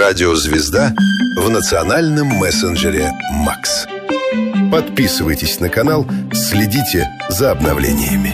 Радио «Звезда» в национальном мессенджере «Макс». Подписывайтесь на канал, следите за обновлениями.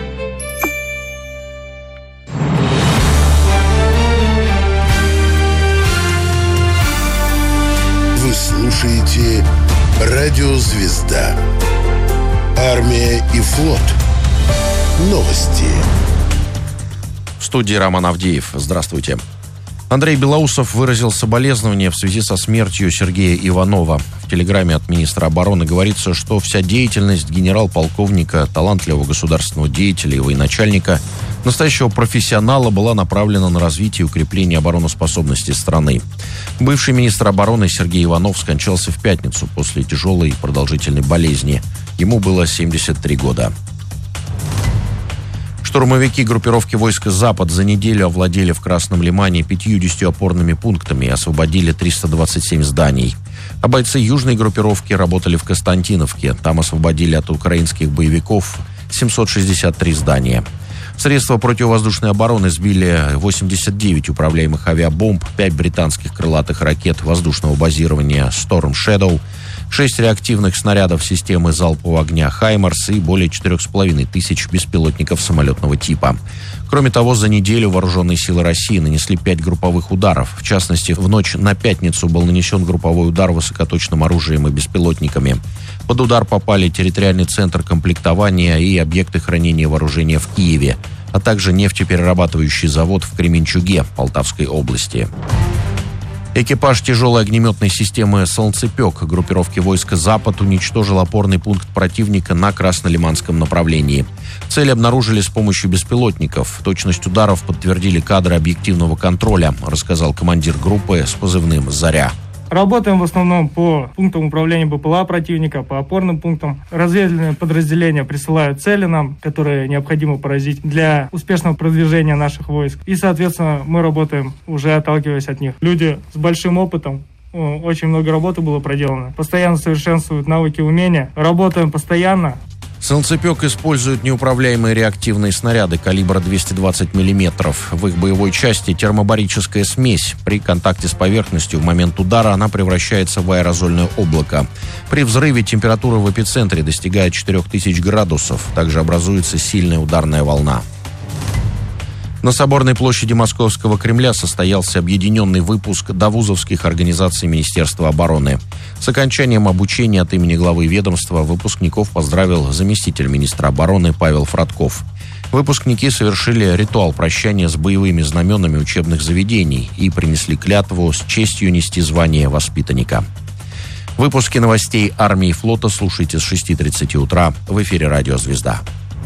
Вы слушаете Радио «Звезда». Армия и флот. Новости. В студии Роман Авдеев. Здравствуйте. Андрей Белоусов выразил соболезнования в связи со смертью Сергея Иванова. В телеграмме от министра обороны говорится, что вся деятельность генерал-полковника, талантливого государственного деятеля и военачальника, настоящего профессионала, была направлена на развитие и укрепление обороноспособности страны. Бывший министр обороны Сергей Иванов скончался в пятницу после тяжелой и продолжительной болезни. Ему было 73 года. Штурмовики группировки войска «Запад» за неделю овладели в Красном Лимане 50 опорными пунктами и освободили 327 зданий. А бойцы южной группировки работали в Константиновке. Там освободили от украинских боевиков 763 здания. Средства противовоздушной обороны сбили 89 управляемых авиабомб, 5 британских крылатых ракет воздушного базирования «Storm Shadow», 6 реактивных снарядов системы залпового огня «Хаймарс» и более 4500 беспилотников самолетного типа. Кроме того, за неделю вооруженные силы России нанесли 5 групповых ударов. В частности, в ночь на пятницу был нанесен групповой удар высокоточным оружием и беспилотниками. Под удар попали территориальный центр комплектования и объекты хранения вооружения в Киеве, а также нефтеперерабатывающий завод в Кременчуге, Полтавской области. Экипаж тяжелой огнеметной системы «Солнцепек» группировки войска «Запад» уничтожил опорный пункт противника на Краснолиманском направлении. Цель обнаружили с помощью беспилотников. Точность ударов подтвердили кадры объективного контроля, рассказал командир группы с позывным «Заря». Работаем в основном по пунктам управления БПЛА противника, по опорным пунктам. Разведывательные подразделения присылают цели нам, которые необходимо поразить для успешного продвижения наших войск. И, соответственно, мы работаем, уже отталкиваясь от них. Люди с большим опытом, очень много работы было проделано. Постоянно совершенствуют навыки, умения. Работаем постоянно. «Солнцепек» использует неуправляемые реактивные снаряды калибра 220 мм. В их боевой части термобарическая смесь. При контакте с поверхностью в момент удара она превращается в аэрозольное облако. При взрыве температура в эпицентре достигает 4000 градусов. Также образуется сильная ударная волна. На Соборной площади Московского Кремля состоялся объединенный выпуск довузовских организаций Министерства обороны. С окончанием обучения от имени главы ведомства выпускников поздравил заместитель министра обороны Павел Фродков. Выпускники совершили ритуал прощания с боевыми знаменами учебных заведений и принесли клятву с честью нести звание воспитанника. Выпуски новостей армии и флота слушайте с 6:30 утра в эфире «Радио Звезда».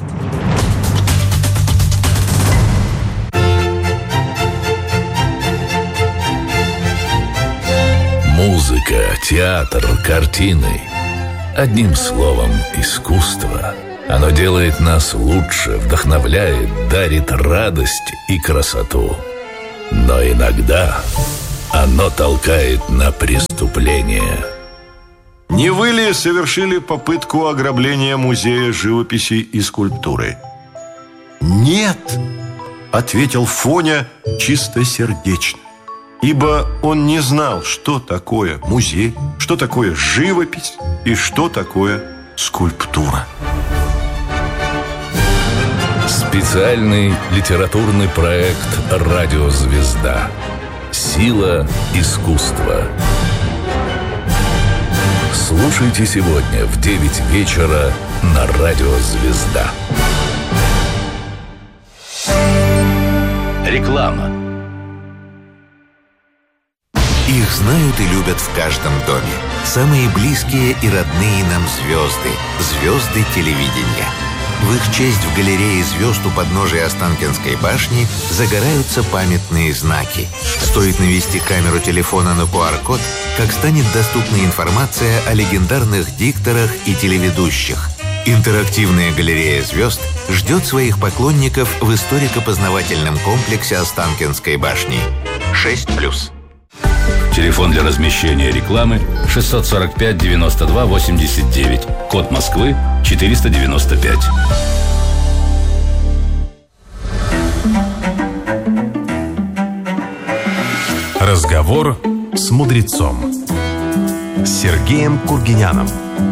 Музыка, театр, картины. Одним словом, искусство. Оно делает нас лучше, вдохновляет, дарит радость и красоту. Но иногда оно толкает на преступление. Не вы ли совершили попытку ограбления музея живописи и скульптуры? Нет, ответил Фоня чистосердечно. Ибо он не знал, что такое музей, что такое живопись и что такое скульптура. Специальный литературный проект «Радио Звезда». Сила искусства. Слушайте сегодня в 9 вечера на «Радио Звезда». Реклама. Их знают и любят в каждом доме. Самые близкие и родные нам звезды. Звезды телевидения. В их честь в галерее звезд у подножия Останкинской башни загораются памятные знаки. Стоит навести камеру телефона на QR-код, как станет доступна информация о легендарных дикторах и телеведущих. Интерактивная галерея звезд ждет своих поклонников в историко-познавательном комплексе Останкинской башни. 6+. Телефон для размещения рекламы 645 92 89. Код Москвы 495. Разговор с мудрецом Сергеем Кургиняном.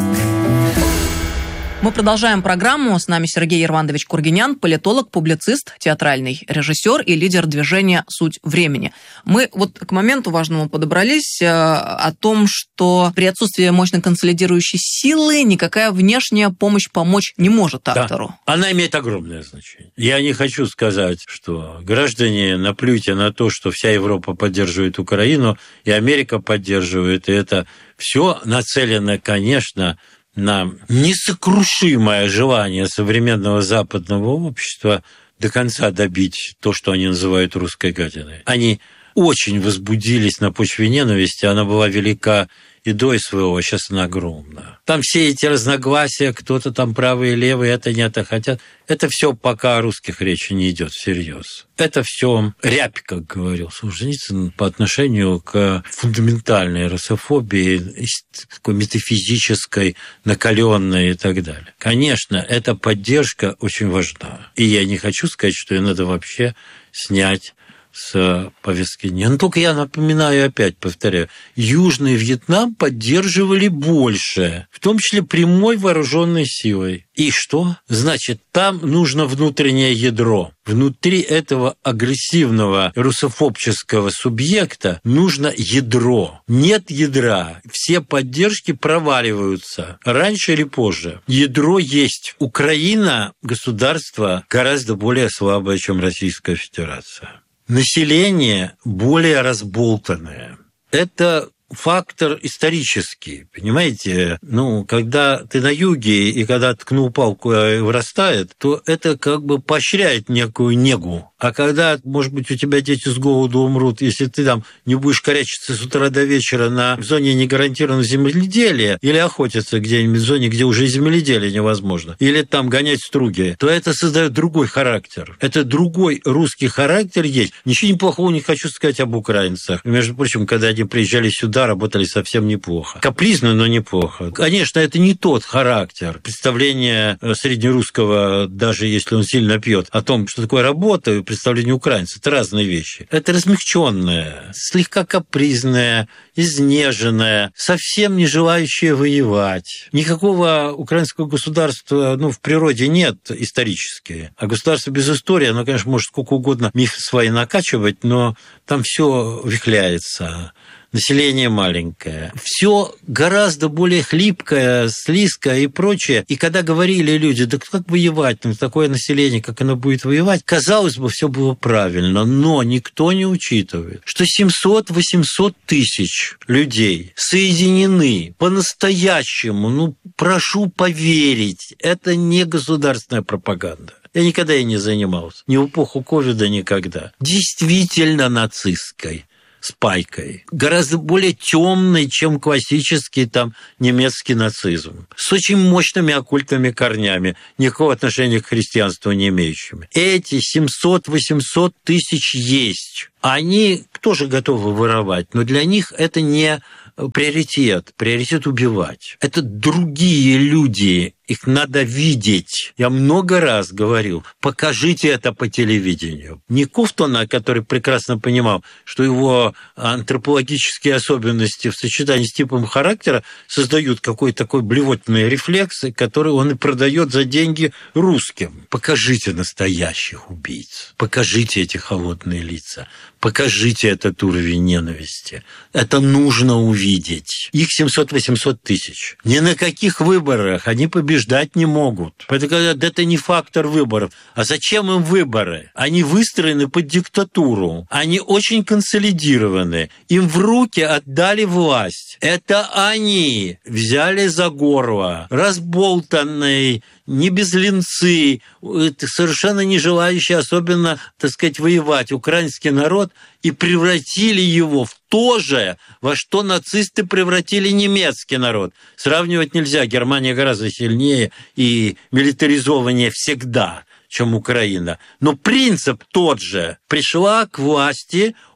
Мы продолжаем программу. С нами Сергей Ервандович Кургинян, политолог, публицист, театральный режиссер и лидер движения «Суть времени». Мы вот к моменту важному подобрались о том, что при отсутствии мощной консолидирующей силы никакая внешняя помощь помочь не может автору. Да, она имеет огромное значение. Я не хочу сказать, что граждане, наплюйте на то, что вся Европа поддерживает Украину, и Америка поддерживает, и это все нацелено, конечно, на несокрушимое желание современного западного общества до конца добить то, что они называют русской гадиной. Они очень возбудились на почве ненависти, она была велика и до СВО, а сейчас она огромна. Там все эти разногласия, кто-то там правый и левый, это не это хотят. Это все пока о русских речи не идет всерьез. Это все рябь, как говорил Солженицын, по отношению к фундаментальной русофобии, такой метафизической, накаленной и так далее. Конечно, эта поддержка очень важна. И я не хочу сказать, что ее надо вообще снять с повестки дня. Но только я напоминаю, опять повторяю, Южный Вьетнам поддерживали больше, в том числе прямой вооруженной силой. И что? Значит, там нужно внутреннее ядро. Внутри этого агрессивного русофобческого субъекта нужно ядро. Нет ядра. Все поддержки проваливаются раньше или позже. Ядро есть. Украина – государство гораздо более слабое, чем Российская Федерация. Население более разболтанное. Это фактор исторический, понимаете? Когда ты на юге, и когда ткнул палку вырастает, то это как бы поощряет некую негу. А когда, может быть, у тебя дети с голоду умрут, если ты там не будешь корячиться с утра до вечера в зоне негарантированного земледелия или охотиться где-нибудь в зоне, где уже и земледелие невозможно, или там гонять струги, то это создает другой характер. Это другой русский характер есть. Ничего неплохого не хочу сказать об украинцах. Между прочим, когда они приезжали сюда, работали совсем неплохо. Капризно, но неплохо. Конечно, это не тот характер. Представление среднерусского, даже если он сильно пьет, о том, что такое работа, представление украинцев. Это разные вещи. Это размягченное, слегка капризное, изнеженное, совсем не желающее воевать. Никакого украинского государства в природе нет исторически. А государство без истории, оно, конечно, может сколько угодно мифы свои накачивать, но там все вихляется. Население маленькое. Все гораздо более хлипкое, слизкое и прочее. И когда говорили люди, да как воевать, такое население, как оно будет воевать, казалось бы, все было правильно, но никто не учитывает, что 700-800 тысяч людей соединены по-настоящему, прошу поверить, это не государственная пропаганда. Я никогда ей не занимался. Ни в эпоху ковида, никогда. Действительно нацистской. Спайкой. Гораздо более темной, чем классический немецкий нацизм. С очень мощными оккультными корнями, никакого отношения к христианству не имеющими. Эти 700-800 тысяч есть. Они тоже готовы воровать, но для них это не приоритет. Приоритет убивать. Это другие люди. Их надо видеть. Я много раз говорил, покажите это по телевидению. Не Кофтона, который прекрасно понимал, что его антропологические особенности в сочетании с типом характера создают какой-то такой блевотный рефлекс, который он и продает за деньги русским. Покажите настоящих убийц. Покажите эти холодные лица. Покажите этот уровень ненависти. Это нужно увидеть. Их 700-800 тысяч. Ни на каких выборах они побеждать не могут. Поэтому говорят, это не фактор выборов. А зачем им выборы? Они выстроены под диктатуру. Они очень консолидированы. Им в руки отдали власть. Это они взяли за горло разболтанный, не без линцы, совершенно не желающий особенно, воевать украинский народ и превратили его в то же, во что нацисты превратили немецкий народ. Сравнивать нельзя. Германия гораздо сильнее и милитаризованнее всегда, чем Украина. Но принцип тот же. Пришла к власти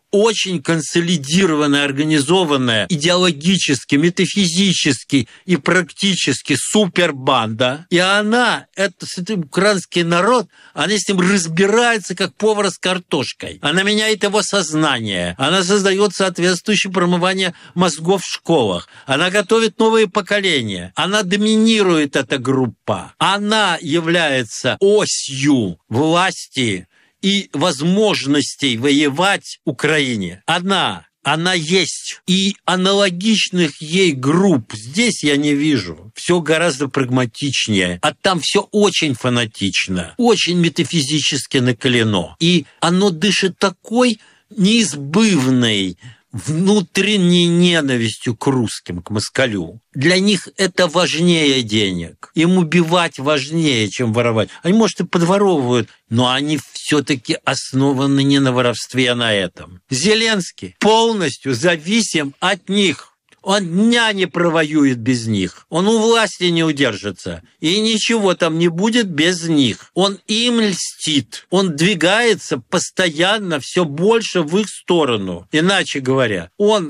очень консолидированная, организованная идеологически, метафизически и практически супербанда. И она, украинский народ, она с ним разбирается, как повар с картошкой. Она меняет его сознание. Она создает соответствующее промывание мозгов в школах. Она готовит новые поколения. Она доминирует, эта группа. Она является осью власти и возможностей воевать Украине. Она есть. И аналогичных ей групп здесь я не вижу. Все гораздо прагматичнее. А там все очень фанатично, очень метафизически накалено. И оно дышит такой неизбывной внутренней ненавистью к русским, к москалю. Для них это важнее денег. Им убивать важнее, чем воровать. Они, может, и подворовывают, но они все-таки основаны не на воровстве, а на этом. Зеленский полностью зависим от них. Он дня не провоюет без них. Он у власти не удержится. И ничего там не будет без них. Он им льстит. Он двигается постоянно все больше в их сторону. Иначе говоря, он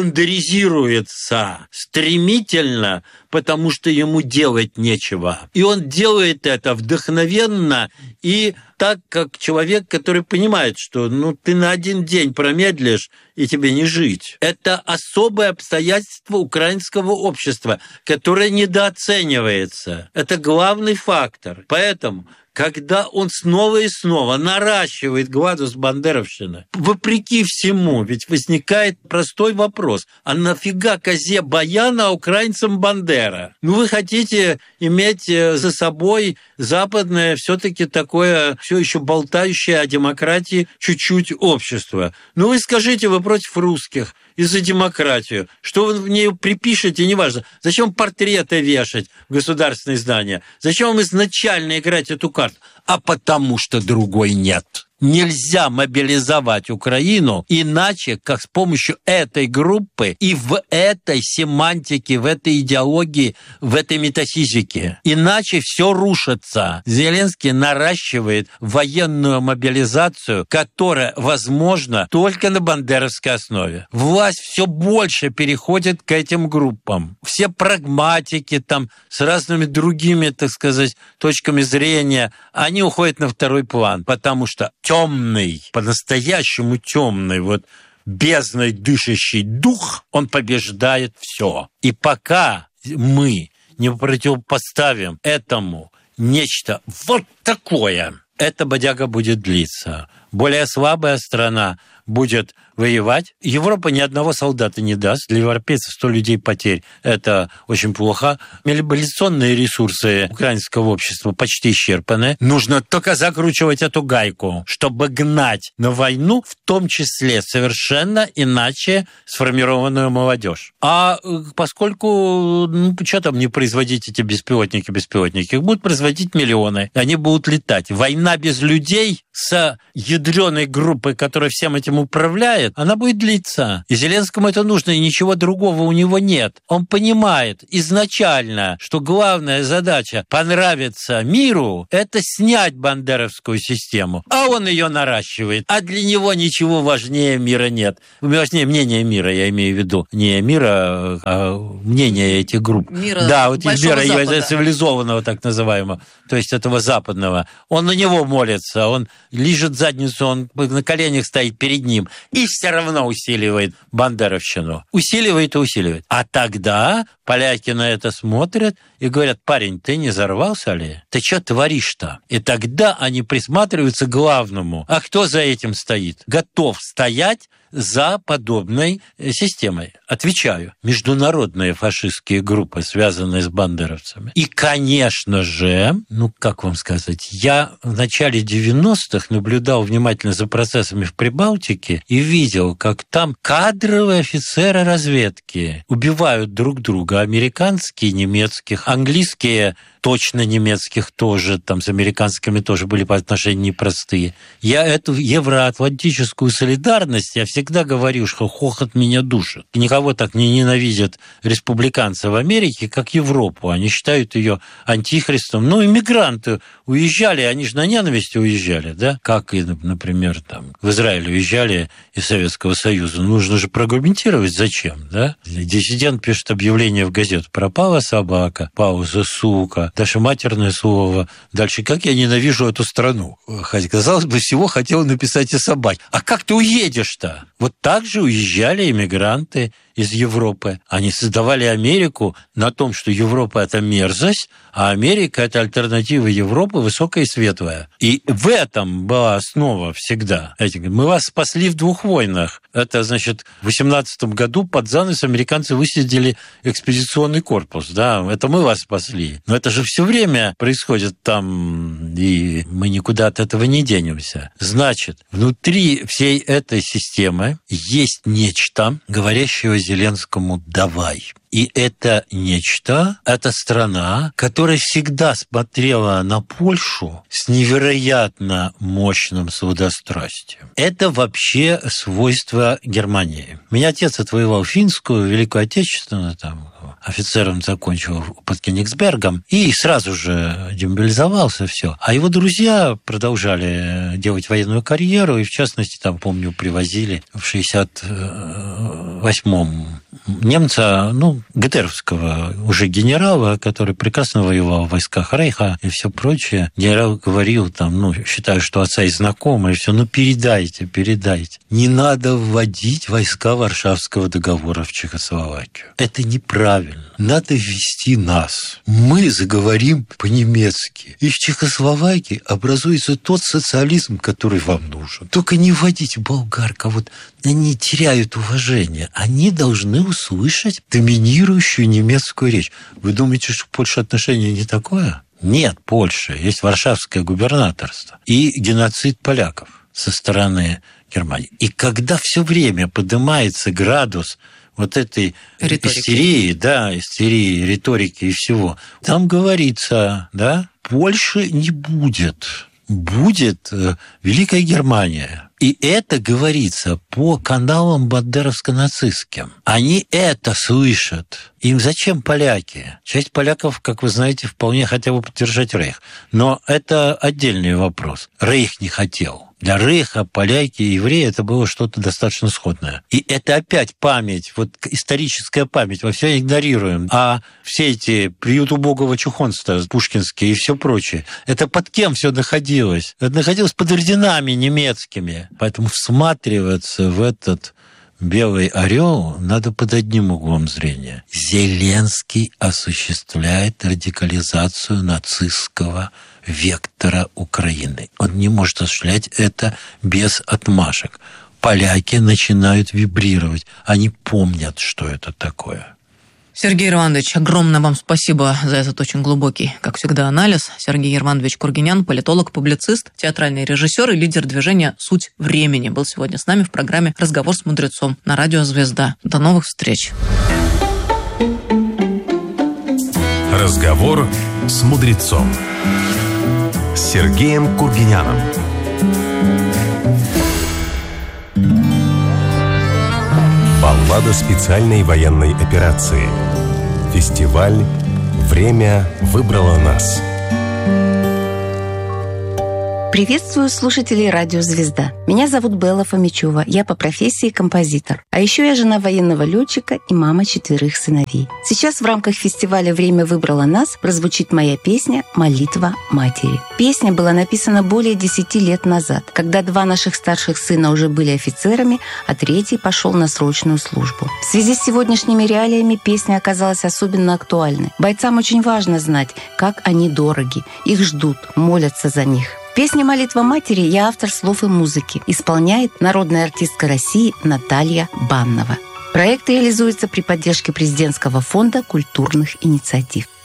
бандеризируется стремительно, потому что ему делать нечего. И он делает это вдохновенно и так, как человек, который понимает, что ты на один день промедлишь, и тебе не жить. Это особое обстоятельство украинского общества, которое недооценивается. Это главный фактор. Поэтому, когда он снова и снова наращивает градус бандеровщины, вопреки всему, ведь возникает простой вопрос: а нафига козе Баяна, а украинцам Бандера? Вы хотите иметь за собой западное, все-таки такое, все еще болтающее о демократии чуть-чуть общество. Вы скажите, вы против русских и за демократию. Что вы в ней припишете, неважно. Зачем портреты вешать в государственные здания? Зачем вам изначально играть эту карту? А потому что другой нет. Нельзя мобилизовать Украину иначе, как с помощью этой группы и в этой семантике, в этой идеологии, в этой метафизике. Иначе все рушится. Зеленский наращивает военную мобилизацию, которая возможна только на бандеровской основе. Власть все больше переходит к этим группам. Все прагматики там с разными другими, так сказать, точками зрения, они уходят на второй план, потому что темный, по-настоящему темный, бездной дышащий дух, он побеждает все. И пока мы не противопоставим этому нечто вот такое, эта бодяга будет длиться. Более слабая страна будет воевать. Европа ни одного солдата не даст. Для европейцев 100 людей потерь. Это очень плохо. Мобилизационные ресурсы украинского общества почти исчерпаны. Нужно только закручивать эту гайку, чтобы гнать на войну, в том числе совершенно иначе сформированную молодежь. А поскольку, что там не производить эти беспилотники? Их будут производить миллионы. Они будут летать. Война без людей с ядреной группой, которая всем этим управляет, она будет длиться. И Зеленскому это нужно, и ничего другого у него нет. Он понимает изначально, что главная задача понравиться миру – это снять бандеровскую систему. А он ее наращивает. А для него ничего важнее мира нет. Важнее мнения мира, я имею в виду. Не мира, а мнения этих групп. Мира мира цивилизованного, так называемого. То есть этого западного. Он на него молится, он лижет задницу, он на коленях стоит перед ним и все равно усиливает бандеровщину. Усиливает и усиливает. А тогда поляки на это смотрят и говорят: парень, ты не взорвался ли? Ты что творишь-то? И тогда они присматриваются к главному. А кто за этим стоит? Готов стоять за подобной системой. Отвечаю. Международные фашистские группы, связанные с бандеровцами. И, конечно же, как вам сказать, я в начале 90-х наблюдал внимательно за процессами в Прибалтике и видел, как там кадровые офицеры разведки убивают друг друга. Американские, немецких, английские восточно немецких тоже, там с американскими тоже были отношения непростые. Я эту евроатлантическую солидарность, я всегда говорю, что хохот меня душит. Никого так не ненавидят республиканцы в Америке, как Европу. Они считают ее антихристом. Ну, иммигранты уезжали, они же на ненависти уезжали, да? Как, например, там в Израиль уезжали из Советского Союза. Нужно же проаргументировать, зачем, да? Диссидент пишет объявление в газету: пропала собака, пауза, сука, даже матерное слово. Дальше: как я ненавижу эту страну. Казалось бы, всего хотел написать о собаке. А как ты уедешь-то? Вот так же уезжали иммигранты из Европы. Они создавали Америку на том, что Европа – это мерзость, а Америка – это альтернатива Европы, высокая и светлая. И в этом была основа всегда. Мы вас спасли в 2 войнах. Это, значит, в 18 году под занавес американцы высадили экспедиционный корпус. Да, это мы вас спасли. Но это же все время происходит там, и мы никуда от этого не денемся. Значит, внутри всей этой системы есть нечто, говорящее Зеленскому «давай». И это нечто, это страна, которая всегда смотрела на Польшу с невероятно мощным сладострастием. Это вообще свойство Германии. Меня отец отвоевал финскую, Великую Отечественную, там, офицером закончил под Кёнигсбергом, и сразу же демобилизовался, все. А его друзья продолжали делать военную карьеру, и, в частности, там, помню, привозили в 68-м немца, ГДРовского уже генерала, который прекрасно воевал в войсках Рейха и все прочее. Генерал говорил там, считаю, что отца и знакомые, и все, передайте. Не надо вводить войска Варшавского договора в Чехословакию. Это неправильно. Надо ввести нас. Мы заговорим по-немецки. И в Чехословакии образуется тот социализм, который вам нужен. Только не вводите болгарка. Вот они теряют уважение. Они должны услышать доминирующую немецкую речь. Вы думаете, что в Польше отношение не такое? Нет, Польша. Есть Варшавское губернаторство. И геноцид поляков со стороны Германии. И когда все время поднимается градус вот этой истерии, риторики и всего, там говорится, Польши не будет. Будет Великая Германия. И это говорится по каналам бандеровско-нацистским. Они это слышат. Им зачем поляки? Часть поляков, как вы знаете, вполне хотела поддержать Рейх. Но это отдельный вопрос. Рейх не хотел. Для Рейха поляки и евреи это было что-то достаточно сходное. И это опять память, историческая память, мы все игнорируем. А все эти приют убогого чухонства, пушкинские и все прочее, это под кем все находилось? Это находилось под орденами немецкими. Поэтому всматриваться в этот белый орел надо под одним углом зрения. Зеленский осуществляет радикализацию нацистского вектора Украины. Он не может осуществлять это без отмашек. Поляки начинают вибрировать. Они помнят, что это такое. Сергей Ервандович, огромное вам спасибо за этот очень глубокий, как всегда, анализ. Сергей Ервандович Кургинян, политолог, публицист, театральный режиссер и лидер движения «Суть времени», был сегодня с нами в программе «Разговор с мудрецом» на радио «Звезда». До новых встреч. Разговор с мудрецом. С Сергеем Кургиняном. Баллада специальной военной операции. Фестиваль «Время выбрало нас». Приветствую слушателей радио «Звезда». Меня зовут Белла Фомичева, я по профессии композитор. А еще я жена военного летчика и мама 4 сыновей. Сейчас в рамках фестиваля «Время выбрало нас» прозвучит моя песня «Молитва матери». Песня была написана более 10 лет назад, когда 2 наших старших сына уже были офицерами, а 3 пошел на срочную службу. В связи с сегодняшними реалиями песня оказалась особенно актуальной. Бойцам очень важно знать, как они дороги, их ждут, молятся за них. Песня «Молитва матери» я автор слов и музыки. Исполняет народная артистка России Наталья Баннова. Проект реализуется при поддержке Президентского фонда культурных инициатив.